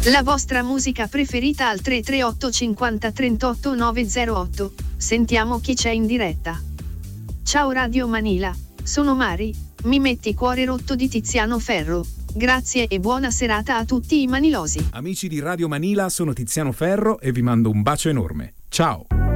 La vostra musica preferita al 338 50 38 908. Sentiamo chi c'è in diretta. Ciao Radio Manila, sono Mari, mi metti cuore rotto di Tiziano Ferro. Grazie e buona serata a tutti i manilosi. Amici di Radio Manila, sono Tiziano Ferro e vi mando un bacio enorme. Ciao!